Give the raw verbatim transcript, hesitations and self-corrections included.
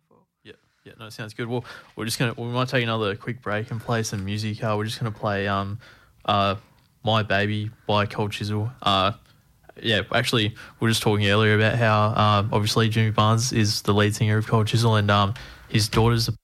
for. Yeah, yeah, no, sounds good. Well, we're just gonna we might take another quick break and play some music. Uh, we're just gonna play um, uh, My Baby by Cold Chisel. Uh, yeah, actually, we were just talking earlier about how um, obviously Jimmy Barnes is the lead singer of Cold Chisel, and um, his daughter's